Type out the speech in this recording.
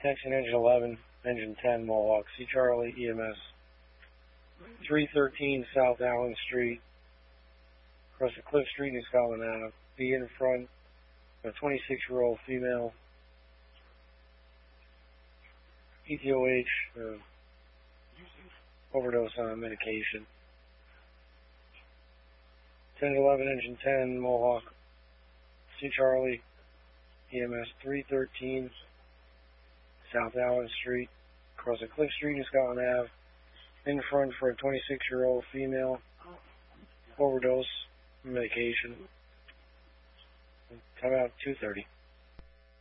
Attention engine 11, engine 10, Mohawk. C. Charlie, EMS. 313 South Allen Street, across the Cliff Street in Scotland Ave. Be in front of a 26-year-old female. ETOH, overdose on medication. 1011 engine 10, Mohawk. C. Charlie, EMS. 313 South Allen Street, across the Cliff Street in Scotland Ave. In front for a 26-year-old female. Overdose medication. Come out 2:30.